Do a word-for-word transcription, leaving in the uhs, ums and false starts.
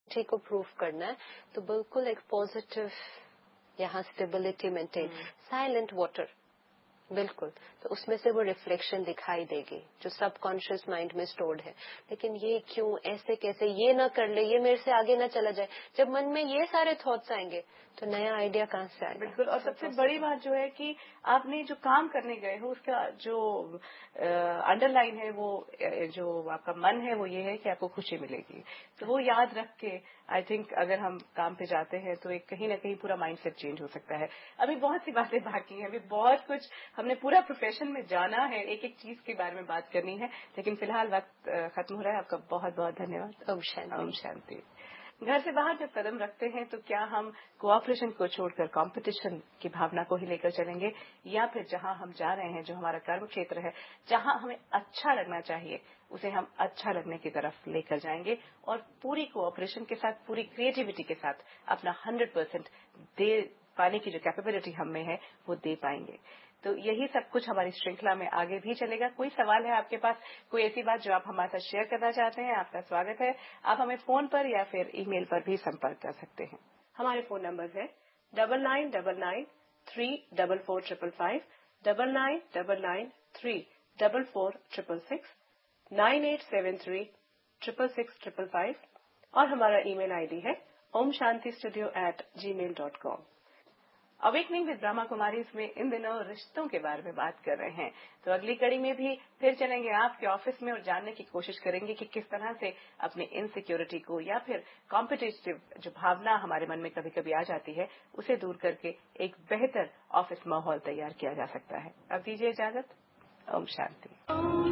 ठीक को प्रूव करना है तो बिल्कुल एक पॉजिटिव यहाँ स्टेबिलिटी मेंटेन, साइलेंट वाटर, बिल्कुल, तो उसमें से वो रिफ्लेक्शन दिखाई देगी जो सबकॉन्शियस माइंड में स्टोर्ड है। लेकिन ये क्यों, ऐसे कैसे, ये ना कर ले, ये मेरे से आगे ना चला जाए, जब मन में ये सारे थॉट्स आएंगे तो नया आइडिया कहाँ से आएगा। बिल्कुल। और सबसे बड़ी बात जो है कि आपने जो काम करने गए हो उसका जो अंडरलाइन है, वो जो आपका मन है, वो ये है कि आपको खुशी मिलेगी। तो वो याद रख के आई थिंक अगर हम काम पे जाते हैं तो एक कहीं ना कहीं पूरा माइंडसेट चेंज हो सकता है। अभी बहुत सी बातें बाकी हैं, अभी बहुत कुछ हमने पूरा प्रोफेशन में जाना है, एक एक चीज के बारे में बात करनी है, लेकिन फिलहाल वक्त खत्म हो रहा है। आपका बहुत बहुत धन्यवाद। ओम शांति। ओम शांति। घर से बाहर जब कदम रखते हैं तो क्या हम कोऑपरेशन को छोड़कर कंपटीशन की भावना को ही लेकर चलेंगे, या फिर जहां हम जा रहे हैं, जो हमारा कर्म क्षेत्र है, जहां हमें अच्छा लगना चाहिए, उसे हम अच्छा लगने की तरफ लेकर जाएंगे और पूरी कोऑपरेशन के साथ, पूरी क्रिएटिविटी के साथ अपना हंड्रेड परसेंट दे पाने की जो कैपेबिलिटी हम में है वो दे पाएंगे। तो यही सब कुछ हमारी श्रृंखला में आगे भी चलेगा। कोई सवाल है आपके पास, कोई ऐसी बात जो आप हमारे साथ शेयर करना चाहते हैं, आपका स्वागत है। आप हमें फोन पर या फिर ईमेल पर भी संपर्क कर सकते हैं। हमारे फोन नंबर है double nine double nine three double four triple five, double nine double nine three double four triple six, nine eight seven three triple six triple five, और हमारा ईमेल आईडी है Om Shanti studio eight ji mail dot com. Awakening with Brahma Kumari में इन दिनों रिश्तों के बारे में बात कर रहे हैं, तो अगली कड़ी में भी फिर चलेंगे आपके ऑफिस में और जानने की कोशिश करेंगे कि किस तरह से अपने इनसिक्योरिटी को या फिर कॉम्पिटिटिव जो भावना हमारे मन में कभी कभी आ जाती है, उसे दूर करके एक बेहतर ऑफिस माहौल तैयार किया जा सकता है। अब दीजिए इजाजत। ओम शांति।